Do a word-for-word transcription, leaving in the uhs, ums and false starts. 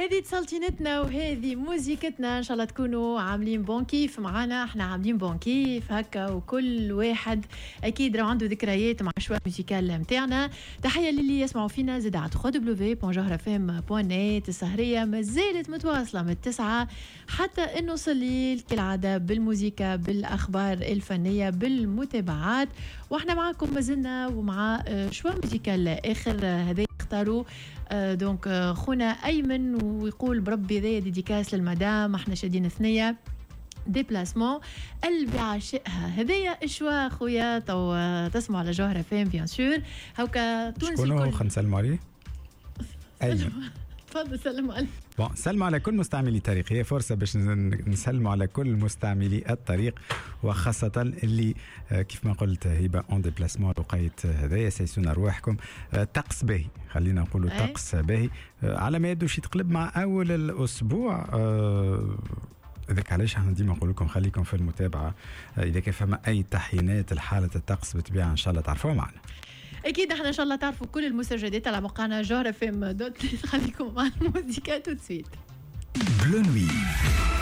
هذه سلطنتنا وهذه موسيقتنا. ان شاء الله تكونوا عاملين بون كيف معنا، احنا عاملين بون كيف هكا، وكل واحد اكيد راه عنده ذكريات مع شويه موسيقال نتاعنا. تحيه للي يسمعوا فينا زاد على دبليو دبليو دبليو دوت جوهره اف ام دوت نت. السهريه مازالت متواصله من التسعه حتى انه الليل كالعاده بالموسيقى، بالاخبار الفنيه، بالمتابعات، واحنا معكم مازلنا ومع شويه موسيقال اخر هذا اختاروا دونك خونا ايمن، ويقول بربي ذي ديديكاس للمدام، احنا شادين ثنيه ديبلاسمون قلبي عاشقها. هذايا اشوا خويا تو تسمعوا على جوهره فين بيان سور هاكا تونسي شكون خلينا نسلموا عليه؟ ايمن تفضل سلم عليك. بون سلموا على كل مستعملي الطريق، هي فرصة باش نسلموا على كل مستعملي الطريق، وخاصة اللي كيف ما قلت هبة اون ديبلاسمون لقيت هذايا سيسون أرواحكم. طقس باهي، خلينا نقولوا طقس باهي على ما يبدو شي تقلب مع أول الأسبوع. ذاك علاش احنا ديما نقول لكم خليكم في المتابعة. إذا كان فما أي تحيينات لحالة الطقس بالطبيعة إن شاء الله تعرفوها معنا. اكيد احنا ان شاء الله تعرفوا كل المستجدات على موقعنا جوهره اف ام دوت نت. خليكم مع الموسيقى تو سويت.